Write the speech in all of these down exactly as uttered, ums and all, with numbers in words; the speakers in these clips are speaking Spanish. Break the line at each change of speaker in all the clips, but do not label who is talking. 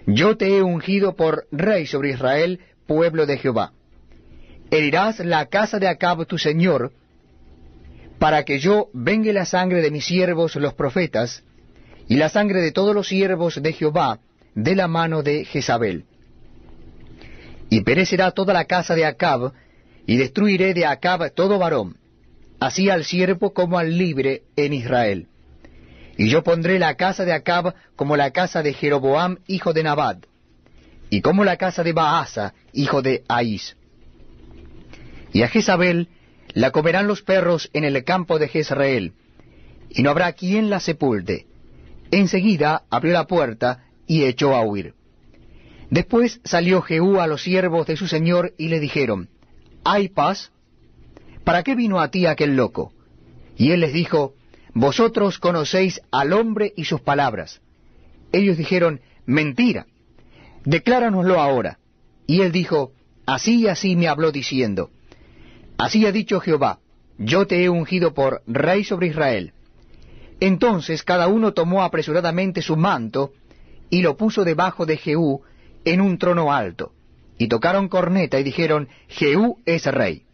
Yo te he ungido por rey sobre Israel, pueblo de Jehová. Herirás la casa de Acab tu señor, para que yo vengue la sangre de mis siervos los profetas, y la sangre de todos los siervos de Jehová, de la mano de Jezabel. Y perecerá toda la casa de Acab, y destruiré de Acab todo varón, así al siervo como al libre en Israel. Y yo pondré la casa de Acab como la casa de Jeroboam, hijo de Nabat, y como la casa de Baasa, hijo de Ahís. Y a Jezabel la comerán los perros en el campo de Jezreel, y no habrá quien la sepulte. Enseguida abrió la puerta y echó a huir. Después salió Jehú a los siervos de su señor y le dijeron, ¿hay paz? ¿Para qué vino a ti aquel loco? Y él les dijo, vosotros conocéis al hombre y sus palabras. Ellos dijeron, mentira, decláranoslo ahora. Y él dijo, así y así me habló diciendo, así ha dicho Jehová, yo te he ungido por rey sobre Israel. Entonces cada uno tomó apresuradamente su manto y lo puso debajo de Jehú en un trono alto, y tocaron corneta y dijeron, Jehú es rey.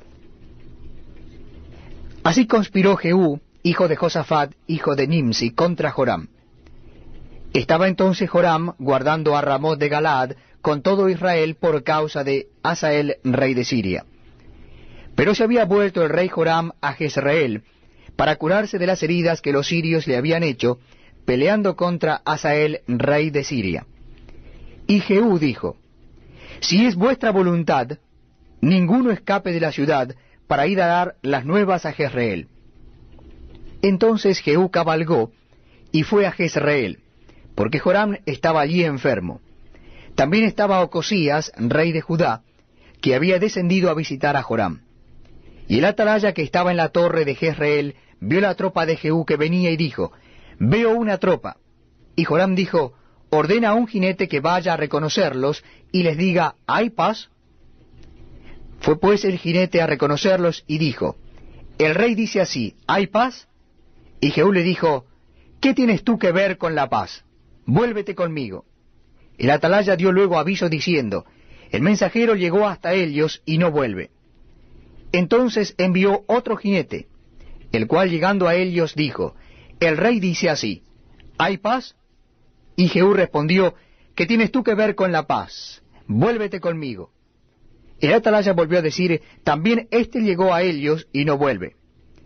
Así conspiró Jehú, hijo de Josafat, hijo de Nimsi, contra Joram. Estaba entonces Joram guardando a Ramot de Galaad con todo Israel por causa de Hazael, rey de Siria. Pero se había vuelto el rey Joram a Jezreel para curarse de las heridas que los sirios le habían hecho, peleando contra Hazael, rey de Siria. Y Jehú dijo, si es vuestra voluntad, ninguno escape de la ciudad para ir a dar las nuevas a Jezreel. Entonces Jehú cabalgó y fue a Jezreel, porque Joram estaba allí enfermo. También estaba Ocosías, rey de Judá, que había descendido a visitar a Joram. Y el atalaya que estaba en la torre de Jezreel vio la tropa de Jehú que venía y dijo, veo una tropa. Y Joram dijo, ordena a un jinete que vaya a reconocerlos y les diga, ¿hay paz? Fue pues el jinete a reconocerlos y dijo, el rey dice así, ¿hay paz? Y Jehú le dijo, ¿qué tienes tú que ver con la paz? Vuélvete conmigo. El atalaya dio luego aviso diciendo, el mensajero llegó hasta ellos y no vuelve. Entonces envió otro jinete, el cual llegando a ellos dijo, el rey dice así, ¿hay paz? Y Jehú respondió, ¿qué tienes tú que ver con la paz? Vuélvete conmigo. El atalaya volvió a decir, también éste llegó a ellos y no vuelve.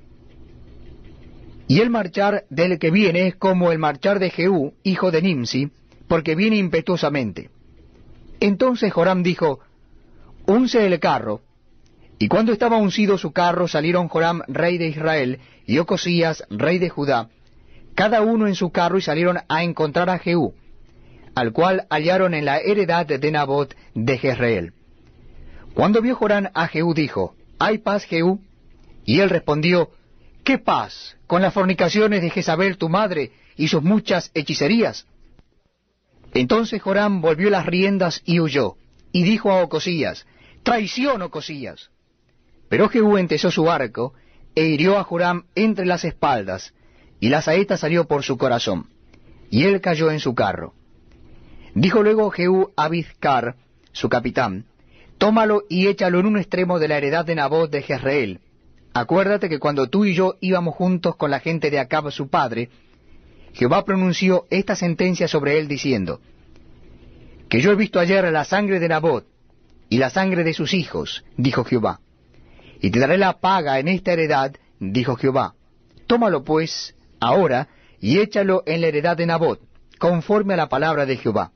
Y el marchar del que viene es como el marchar de Jehú, hijo de Nimsi, porque viene impetuosamente. Entonces Joram dijo, unce el carro. Y cuando estaba uncido su carro, salieron Joram, rey de Israel, y Ocosías, rey de Judá, cada uno en su carro, y salieron a encontrar a Jehú, al cual hallaron en la heredad de Nabot de Jezreel. Cuando vio Joram a Jehú, dijo, ¿hay paz, Jehú? Y él respondió, ¿qué paz con las fornicaciones de Jezabel tu madre y sus muchas hechicerías? Entonces Joram volvió las riendas y huyó, y dijo a Ocosías, traición, Ocosías. Pero Jehú entesó su arco, e hirió a Joram entre las espaldas, y la saeta salió por su corazón, y él cayó en su carro. Dijo luego Jehú a Bizcar, su capitán, tómalo y échalo en un extremo de la heredad de Nabot de Jezreel. Acuérdate que cuando tú y yo íbamos juntos con la gente de Acab su padre, Jehová pronunció esta sentencia sobre él diciendo, que yo he visto ayer la sangre de Nabot y la sangre de sus hijos, dijo Jehová, y te daré la paga en esta heredad, dijo Jehová. Tómalo pues ahora y échalo en la heredad de Nabot, conforme a la palabra de Jehová.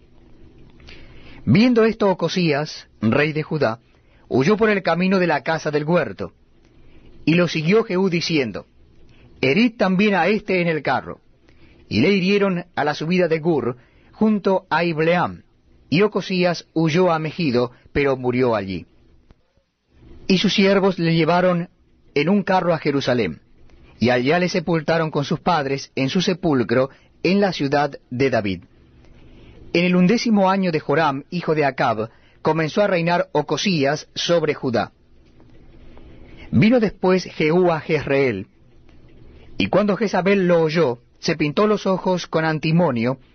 Viendo esto Ocosías, rey de Judá, huyó por el camino de la casa del huerto, y lo siguió Jehú diciendo, herid también a éste en el carro. Y le hirieron a la subida de Gur, junto a Ibleam, y Ocosías huyó a Megido, pero murió allí. Y sus siervos le llevaron en un carro a Jerusalén, y allá le sepultaron con sus padres en su sepulcro en la ciudad de David. En el undécimo año de Joram, hijo de Acab, comenzó a reinar Ocosías sobre Judá. Vino después Jehú a Jezreel, y cuando Jezabel lo oyó, se pintó los ojos con antimonio,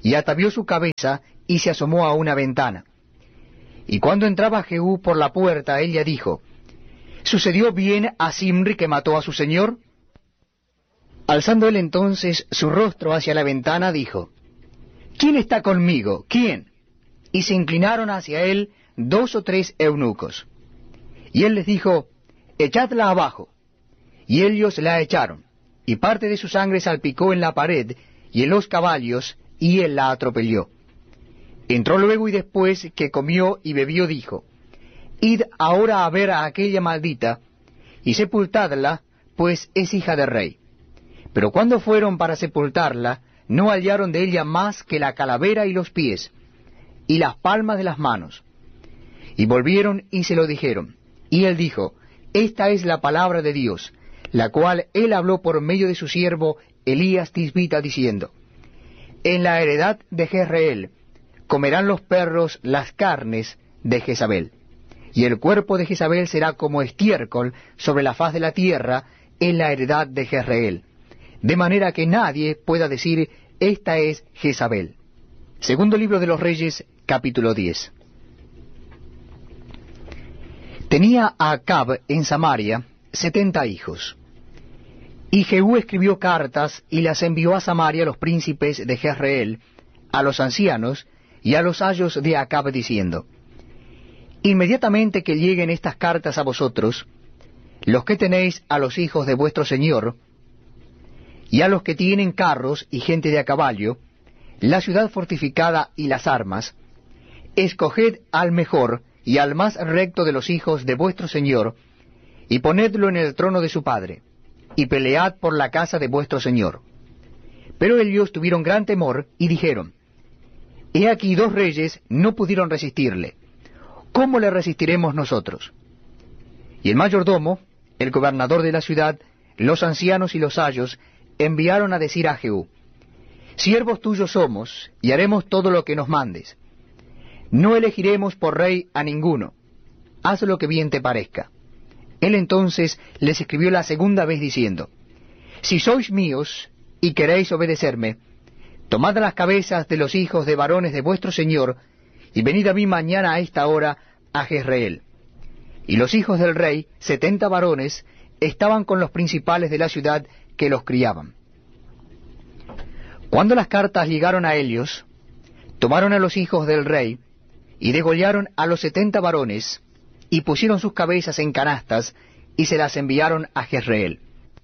y atavió su cabeza, y se asomó a una ventana. Y cuando entraba Jehú por la puerta, ella dijo, ¿sucedió bien a Zimri que mató a su señor? Alzando él entonces su rostro hacia la ventana, dijo, ¿quién está conmigo? ¿Quién? Y se inclinaron hacia él dos o tres eunucos. Y él les dijo, echadla abajo. Y ellos la echaron, y parte de su sangre salpicó en la pared y en los caballos, y él la atropelló. Entró luego y después que comió y bebió dijo, id ahora a ver a aquella maldita, y sepultadla, pues es hija de rey. Pero cuando fueron para sepultarla, no hallaron de ella más que la calavera y los pies, y las palmas de las manos. Y volvieron y se lo dijeron. Y él dijo, esta es la palabra de Dios, la cual él habló por medio de su siervo Elías Tisbita, diciendo, en la heredad de Jezreel comerán los perros las carnes de Jezabel, y el cuerpo de Jezabel será como estiércol sobre la faz de la tierra en la heredad de Jezreel, de manera que nadie pueda decir, esta es Jezabel. Segundo libro de los Reyes, capítulo diez. Tenía a Acab en Samaria setenta hijos. Y Jehú escribió cartas y las envió a Samaria a los príncipes de Jezreel, a los ancianos y a los ayos de Acab, diciendo, inmediatamente que lleguen estas cartas a vosotros, los que tenéis a los hijos de vuestro señor, y a los que tienen carros y gente de a caballo, la ciudad fortificada y las armas, escoged al mejor y al más recto de los hijos de vuestro señor, y ponedlo en el trono de su padre, y pelead por la casa de vuestro señor. Pero ellos tuvieron gran temor, y dijeron, he aquí dos reyes no pudieron resistirle, ¿cómo le resistiremos nosotros? Y el mayordomo, el gobernador de la ciudad, los ancianos y los ayos, enviaron a decir a Jehú, siervos tuyos somos, y haremos todo lo que nos mandes. No elegiremos por rey a ninguno, haz lo que bien te parezca. Él entonces les escribió la segunda vez diciendo, si sois míos y queréis obedecerme, tomad las cabezas de los hijos de varones de vuestro señor, y venid a mí mañana a esta hora a Jezreel. Y los hijos del rey, setenta varones, estaban con los principales de la ciudad que los criaban. Cuando las cartas llegaron a ellos, tomaron a los hijos del rey, y degollaron a los setenta varones, y pusieron sus cabezas en canastas, y se las enviaron a Jezreel.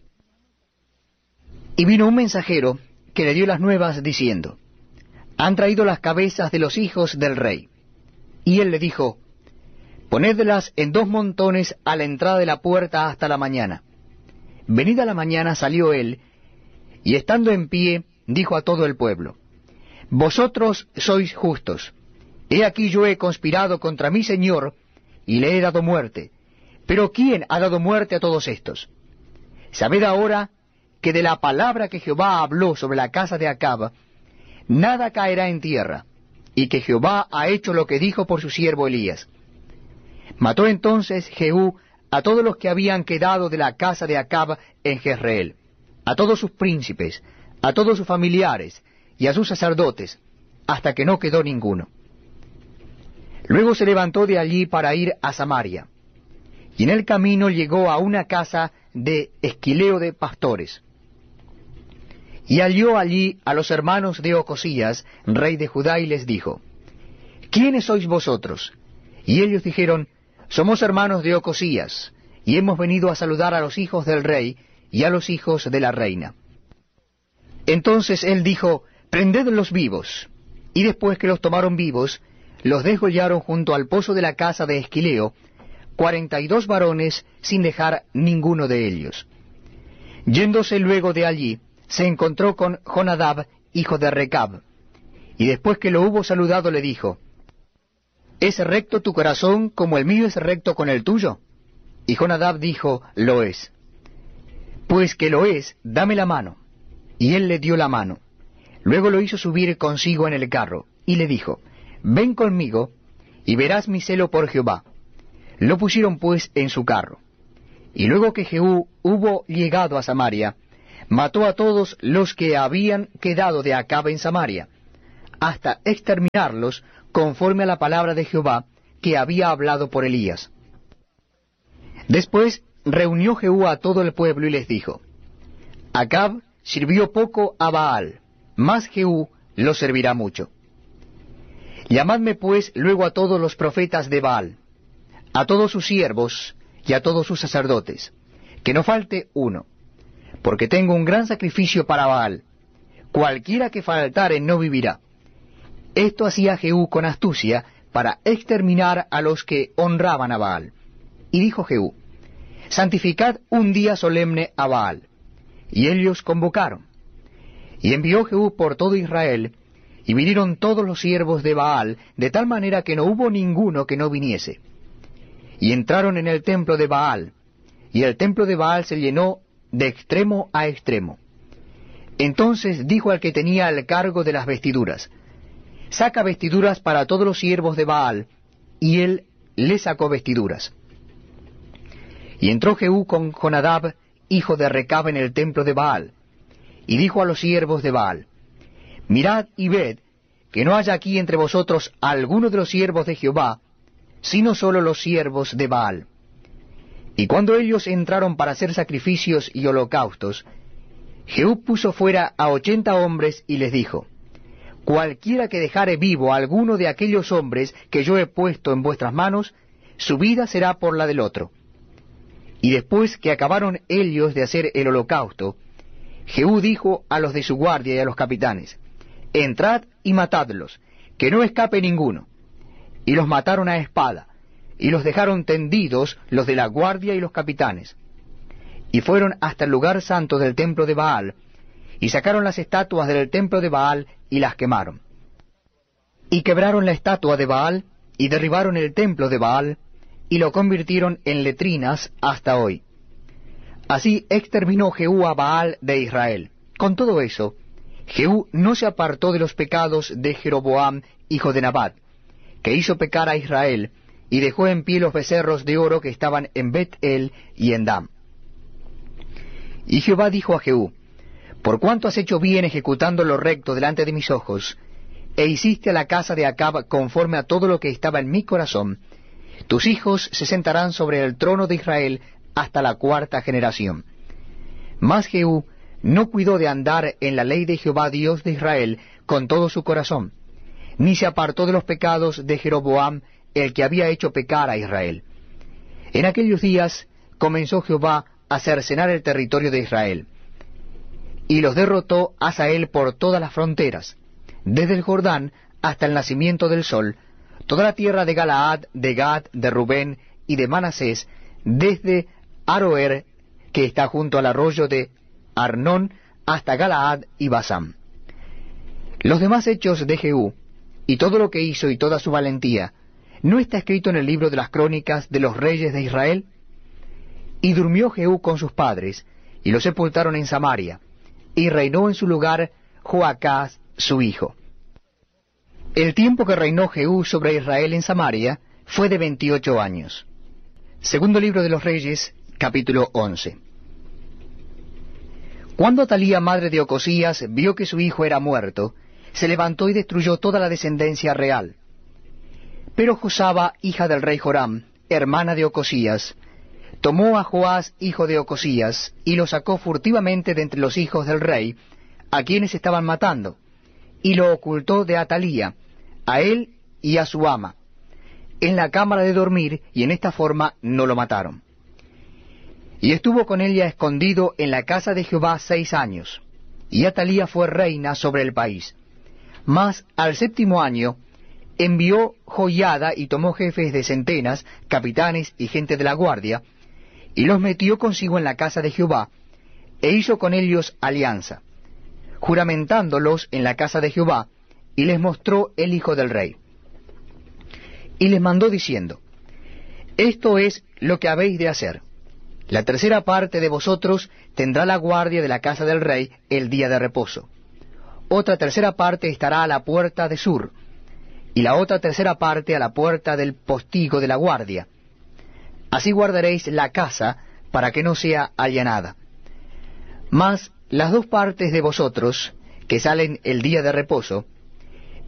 Y vino un mensajero que le dio las nuevas, diciendo, han traído las cabezas de los hijos del rey. Y él le dijo, ponedlas en dos montones a la entrada de la puerta hasta la mañana. Venida la mañana salió él, y estando en pie, dijo a todo el pueblo, vosotros sois justos. He aquí yo he conspirado contra mi señor, y le he dado muerte. Pero ¿quién ha dado muerte a todos estos? Sabed ahora que de la palabra que Jehová habló sobre la casa de Acab, nada caerá en tierra, y que Jehová ha hecho lo que dijo por su siervo Elías. Mató entonces Jehú a todos los que habían quedado de la casa de Acab en Jezreel, a todos sus príncipes, a todos sus familiares, y a sus sacerdotes, hasta que no quedó ninguno. Luego se levantó de allí para ir a Samaria, y en el camino llegó a una casa de Esquileo de pastores, y halló allí a los hermanos de Ocosías, rey de Judá, y les dijo, ¿quiénes sois vosotros? Y ellos dijeron, somos hermanos de Ocosías, y hemos venido a saludar a los hijos del rey y a los hijos de la reina. Entonces él dijo, prendedlos vivos. Y después que los tomaron vivos, los degollaron junto al pozo de la casa de Esquileo, cuarenta y dos varones, sin dejar ninguno de ellos. Yéndose luego de allí, se encontró con Jonadab, hijo de Recab, y después que lo hubo saludado le dijo, ¿es recto tu corazón como el mío es recto con el tuyo? Y Jonadab dijo, lo es. Pues que lo es, dame la mano. Y él le dio la mano. Luego lo hizo subir consigo en el carro, y le dijo, ven conmigo, y verás mi celo por Jehová. Lo pusieron pues en su carro. Y luego que Jehú hubo llegado a Samaria, mató a todos los que habían quedado de Acab en Samaria, hasta exterminarlos, conforme a la palabra de Jehová que había hablado por Elías. Después reunió Jehú a todo el pueblo y les dijo: Acab sirvió poco a Baal, mas Jehú lo servirá mucho. Llamadme pues luego a todos los profetas de Baal, a todos sus siervos y a todos sus sacerdotes, que no falte uno, porque tengo un gran sacrificio para Baal. Cualquiera que faltare no vivirá. Esto hacía Jehú con astucia para exterminar a los que honraban a Baal. Y dijo Jehú: Santificad un día solemne a Baal. Y ellos convocaron. Y envió Jehú por todo Israel, y vinieron todos los siervos de Baal, de tal manera que no hubo ninguno que no viniese. Y entraron en el templo de Baal, y el templo de Baal se llenó de extremo a extremo. Entonces dijo al que tenía el cargo de las vestiduras: Saca vestiduras para todos los siervos de Baal, y él le sacó vestiduras. Y entró Jehú con Jonadab, hijo de Recab, en el templo de Baal, y dijo a los siervos de Baal: Mirad y ved, que no haya aquí entre vosotros alguno de los siervos de Jehová, sino solo los siervos de Baal. Y cuando ellos entraron para hacer sacrificios y holocaustos, Jehú puso fuera a ochenta hombres y les dijo: Cualquiera que dejare vivo a alguno de aquellos hombres que yo he puesto en vuestras manos, su vida será por la del otro. Y después que acabaron ellos de hacer el holocausto, Jehú dijo a los de su guardia y a los capitanes: Entrad y matadlos, que no escape ninguno. Y los mataron a espada, y los dejaron tendidos los de la guardia y los capitanes. Y fueron hasta el lugar santo del templo de Baal, y sacaron las estatuas del templo de Baal, y las quemaron. Y quebraron la estatua de Baal, y derribaron el templo de Baal, y lo convirtieron en letrinas hasta hoy. Así exterminó Jehú a Baal de Israel. Con todo eso, Jehú no se apartó de los pecados de Jeroboam, hijo de Nabat, que hizo pecar a Israel, y dejó en pie los becerros de oro que estaban en Bet-el y en Dan. Y Jehová dijo a Jehú: Por cuanto has hecho bien ejecutando lo recto delante de mis ojos, e hiciste a la casa de Acab conforme a todo lo que estaba en mi corazón, tus hijos se sentarán sobre el trono de Israel hasta la cuarta generación. Mas Jehú no cuidó de andar en la ley de Jehová Dios de Israel con todo su corazón, ni se apartó de los pecados de Jeroboam, el que había hecho pecar a Israel. En aquellos días comenzó Jehová a cercenar el territorio de Israel, y los derrotó Hazael por todas las fronteras, desde el Jordán hasta el nacimiento del sol, toda la tierra de Galaad, de Gad, de Rubén y de Manasés, desde Aroer, que está junto al arroyo de Arnón, hasta Galaad y Basán. Los demás hechos de Jehú, y todo lo que hizo y toda su valentía, ¿no está escrito en el libro de las crónicas de los reyes de Israel? Y durmió Jehú con sus padres, y lo sepultaron en Samaria, y reinó en su lugar Joacás su hijo. El tiempo que reinó Jehú sobre Israel en Samaria fue de veintiocho años. Segundo libro de los Reyes, capítulo once. Cuando Atalía, madre de Ocosías, vio que su hijo era muerto, se levantó y destruyó toda la descendencia real. Pero Josaba, hija del rey Joram, hermana de Ocosías, tomó a Joás, hijo de Ocosías, y lo sacó furtivamente de entre los hijos del rey, a quienes estaban matando, y lo ocultó de Atalía, a él y a su ama, en la cámara de dormir, y en esta forma no lo mataron. Y estuvo con ella escondido en la casa de Jehová seis años, y Atalía fue reina sobre el país. Mas al séptimo año envió Joiada y tomó jefes de centenas, capitanes y gente de la guardia, y los metió consigo en la casa de Jehová, e hizo con ellos alianza, juramentándolos en la casa de Jehová, y les mostró el hijo del rey. Y les mandó diciendo: Esto es lo que habéis de hacer. La tercera parte de vosotros tendrá la guardia de la casa del rey el día de reposo. Otra tercera parte estará a la puerta de sur, y la otra tercera parte a la puerta del postigo de la guardia. Así guardaréis la casa para que no sea allanada. Mas las dos partes de vosotros, que salen el día de reposo,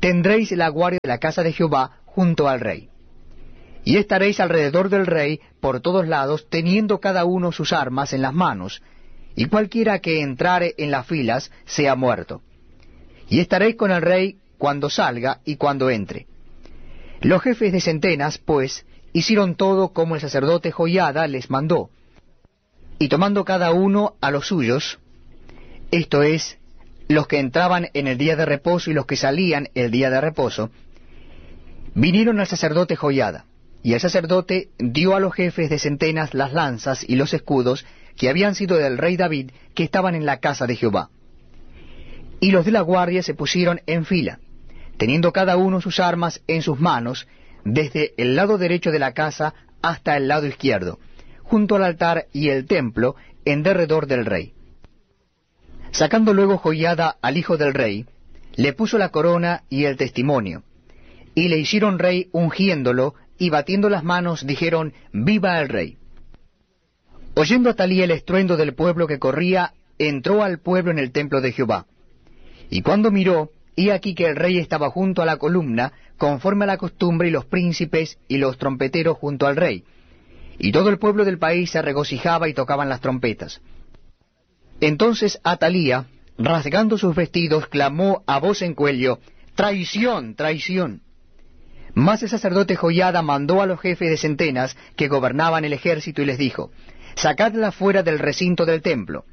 tendréis la guardia de la casa de Jehová junto al rey. Y estaréis alrededor del rey por todos lados, teniendo cada uno sus armas en las manos, y cualquiera que entrare en las filas sea muerto. Y estaréis con el rey cuando salga y cuando entre. Los jefes de centenas, pues, hicieron todo como el sacerdote Joiada les mandó, y tomando cada uno a los suyos, esto es, los que entraban en el día de reposo y los que salían el día de reposo, vinieron al sacerdote Joiada, y el sacerdote dio a los jefes de centenas las lanzas y los escudos que habían sido del rey David, que estaban en la casa de Jehová. Y los de la guardia se pusieron en fila, teniendo cada uno sus armas en sus manos, desde el lado derecho de la casa hasta el lado izquierdo, junto al altar y el templo, en derredor del rey. Sacando luego Joiada al hijo del rey, le puso la corona y el testimonio, y le hicieron rey ungiéndolo, y batiendo las manos dijeron, ¡Viva el rey! Oyendo Atalía el estruendo del pueblo que corría, entró al pueblo en el templo de Jehová. Y cuando miró, he aquí que el rey estaba junto a la columna, conforme a la costumbre, y los príncipes y los trompeteros junto al rey. Y todo el pueblo del país se regocijaba y tocaban las trompetas. Entonces Atalía, rasgando sus vestidos, clamó a voz en cuello, ¡Traición, traición! Mas el sacerdote Joiada mandó a los jefes de centenas que gobernaban el ejército y les dijo, sacadla fuera del recinto del templo,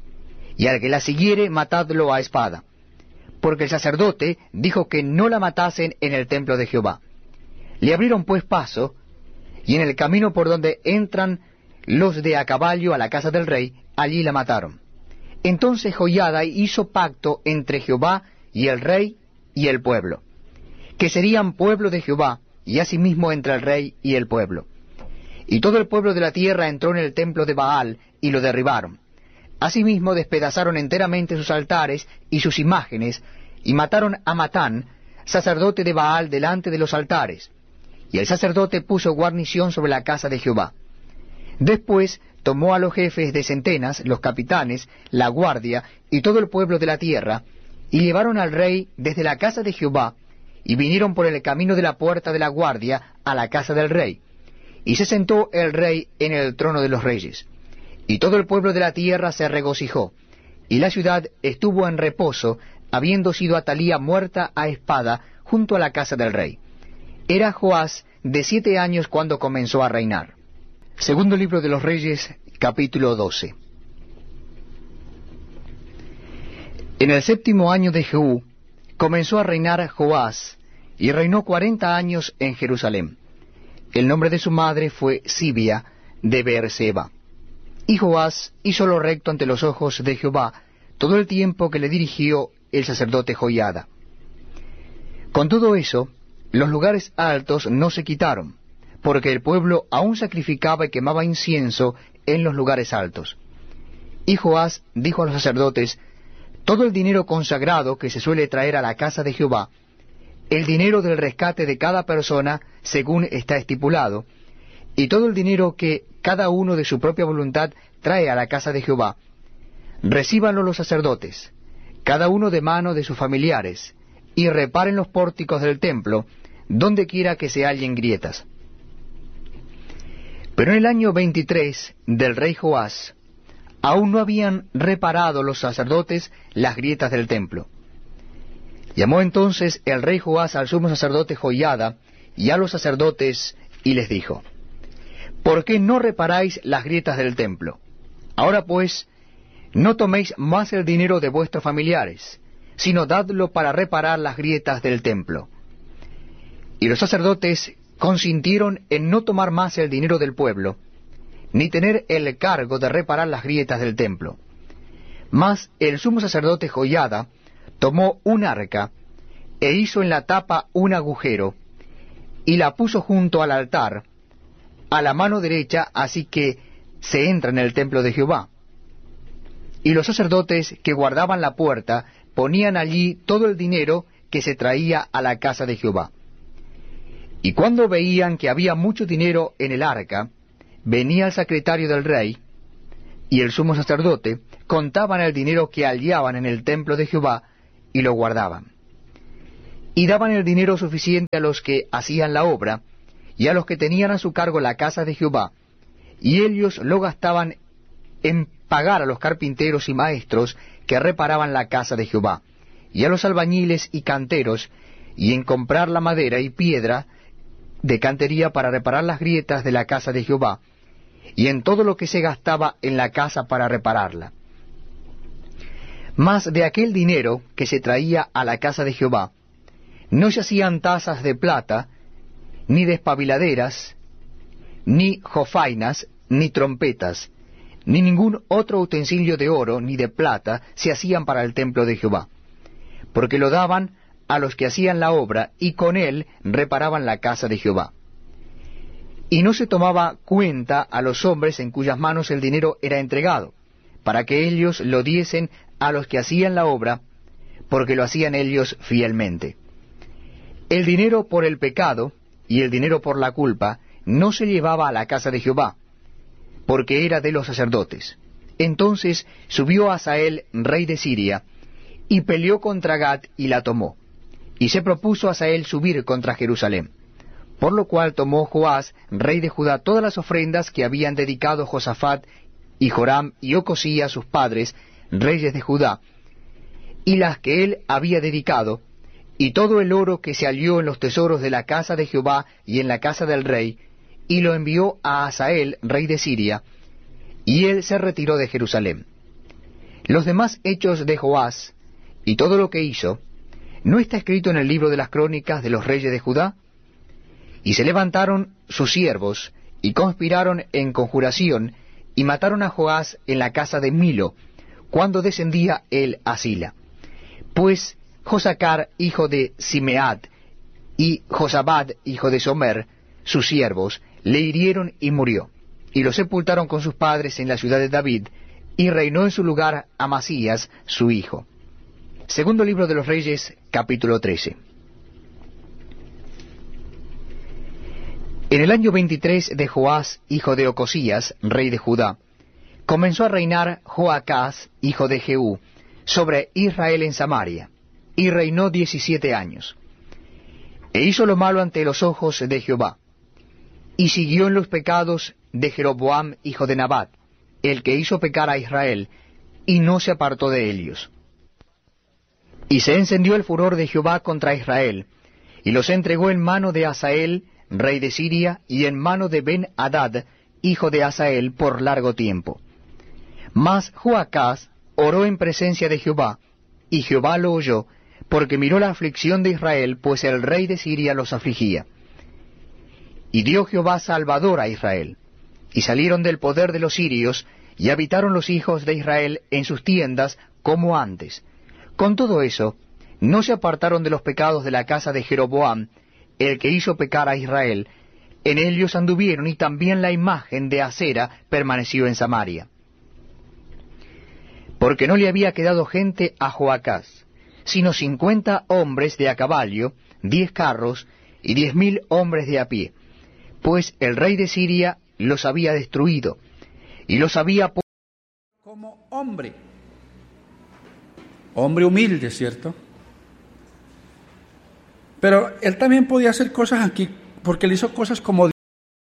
y al que la siguiere matadlo a espada. Porque el sacerdote dijo que no la matasen en el templo de Jehová. Le abrieron pues paso, y en el camino por donde entran los de a caballo a la casa del rey, allí la mataron. Entonces Joiada hizo pacto entre Jehová y el rey y el pueblo, que serían pueblo de Jehová, y asimismo entre el rey y el pueblo. Y todo el pueblo de la tierra entró en el templo de Baal, y lo derribaron. Asimismo despedazaron enteramente sus altares y sus imágenes, y mataron a Matán, sacerdote de Baal, delante de los altares. Y el sacerdote puso guarnición sobre la casa de Jehová. Después tomó a los jefes de centenas, los capitanes, la guardia, y todo el pueblo de la tierra, y llevaron al rey desde la casa de Jehová, y vinieron por el camino de la puerta de la guardia a la casa del rey. Y se sentó el rey en el trono de los reyes. Y todo el pueblo de la tierra se regocijó, y la ciudad estuvo en reposo, habiendo sido Atalía muerta a espada junto a la casa del rey. Era Joás de siete años cuando comenzó a reinar. Segundo libro de los Reyes, capítulo doce. En el séptimo año de Jehú, comenzó a reinar Joás, y reinó cuarenta años en Jerusalén. El nombre de su madre fue Sibia de Beerseba. Y Joás hizo lo recto ante los ojos de Jehová todo el tiempo que le dirigió el sacerdote Joiada. Con todo eso, los lugares altos no se quitaron, porque el pueblo aún sacrificaba y quemaba incienso en los lugares altos. Y Joás dijo a los sacerdotes, todo el dinero consagrado que se suele traer a la casa de Jehová, el dinero del rescate de cada persona según está estipulado, y todo el dinero que cada uno de su propia voluntad trae a la casa de Jehová, recíbanlo los sacerdotes, cada uno de mano de sus familiares, y reparen los pórticos del templo, donde quiera que se hallen grietas. Pero en el año veintitrés del rey Joás, aún no habían reparado los sacerdotes las grietas del templo. Llamó entonces el rey Joás al sumo sacerdote Joiada y a los sacerdotes, y les dijo, ¿por qué no reparáis las grietas del templo? Ahora pues, no toméis más el dinero de vuestros familiares, sino dadlo para reparar las grietas del templo. Y los sacerdotes consintieron en no tomar más el dinero del pueblo, ni tener el cargo de reparar las grietas del templo. Mas el sumo sacerdote Joiada tomó un arca, e hizo en la tapa un agujero, y la puso junto al altar, a la mano derecha, así que se entra en el templo de Jehová. Y los sacerdotes que guardaban la puerta ponían allí todo el dinero que se traía a la casa de Jehová. Y cuando veían que había mucho dinero en el arca, venía el secretario del rey y el sumo sacerdote, contaban el dinero que hallaban en el templo de Jehová y lo guardaban. y daban el dinero suficiente a los que hacían la obra, y a los que tenían a su cargo la casa de Jehová, y ellos lo gastaban en pagar a los carpinteros y maestros que reparaban la casa de Jehová, y a los albañiles y canteros, y en comprar la madera y piedra de cantería para reparar las grietas de la casa de Jehová, y en todo lo que se gastaba en la casa para repararla. Mas de aquel dinero que se traía a la casa de Jehová, no se hacían tazas de plata, ni despabiladeras, ni jofainas, ni trompetas, ni ningún otro utensilio de oro ni de plata se hacían para el templo de Jehová, porque lo daban a los que hacían la obra, y con él reparaban la casa de Jehová. Y no se tomaba cuenta a los hombres en cuyas manos el dinero era entregado, para que ellos lo diesen a los que hacían la obra, porque lo hacían ellos fielmente. El dinero por el pecado y el dinero por la culpa no se llevaba a la casa de Jehová, porque era de los sacerdotes. Entonces subió Hazael, rey de Siria, y peleó contra Gat y la tomó. Y se propuso Hazael subir contra Jerusalén. Por lo cual tomó Joás, rey de Judá, todas las ofrendas que habían dedicado Josafat y Joram y Ocosías sus padres, reyes de Judá, y las que él había dedicado, y todo el oro que se halló en los tesoros de la casa de Jehová y en la casa del rey, y lo envió a Hazael, rey de Siria, y él se retiró de Jerusalén. Los demás hechos de Joás, y todo lo que hizo, ¿no está escrito en el libro de las crónicas de los reyes de Judá? Y se levantaron sus siervos, y conspiraron en conjuración, y mataron a Joás en la casa de Milo, cuando descendía él a Sila. Pues Josacar, hijo de Simeat, y Josabad, hijo de Somer, sus siervos, le hirieron y murió, y lo sepultaron con sus padres en la ciudad de David, y reinó en su lugar Amasías, su hijo. Segundo libro de los Reyes, capítulo trece. En el año veintitrés de Joás, hijo de Ocosías, rey de Judá, comenzó a reinar Joacás, hijo de Jehú, sobre Israel en Samaria, y reinó diecisiete años. E hizo lo malo ante los ojos de Jehová, y siguió en los pecados de Jeroboam, hijo de Nabat, el que hizo pecar a Israel, y no se apartó de ellos. Y se encendió el furor de Jehová contra Israel, y los entregó en mano de Hazael, rey de Siria, y en mano de Ben-Hadad, hijo de Hazael, por largo tiempo. Mas Joacás oró en presencia de Jehová, y Jehová lo oyó, porque miró la aflicción de Israel, pues el rey de Siria los afligía. Y dio Jehová salvador a Israel, y salieron del poder de los sirios, y habitaron los hijos de Israel en sus tiendas como antes. Con todo eso, no se apartaron de los pecados de la casa de Jeroboam, el que hizo pecar a Israel. En ellos anduvieron, y también la imagen de Acera permaneció en Samaria. Porque no le había quedado gente a Joacás, sino cincuenta hombres de a caballo, diez carros, y diez mil hombres de a pie, pues el rey de Siria los había destruido, y los había puesto
como hombre, hombre humilde, ¿cierto? Pero él también podía hacer cosas aquí, porque él hizo cosas como